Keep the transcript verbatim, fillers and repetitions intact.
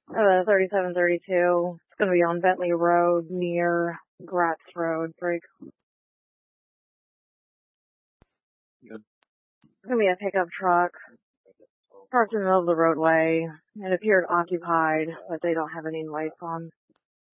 Uh, thirty-seven thirty-two. It's gonna be on Bentley Road near Gratz Road. Break. Good. It's gonna be a pickup truck parked in the middle of the roadway. It appeared occupied, but they don't have any lights on.